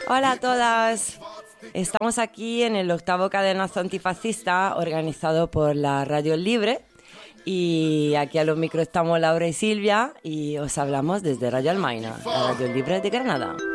Hola a todas. Estamos aquí en el octavo cadenazo antifascista organizado por la Radio Libre y aquí a los micros estamos Laura y Silvia y os hablamos desde Radio Almaina, la Radio Libre de Granada.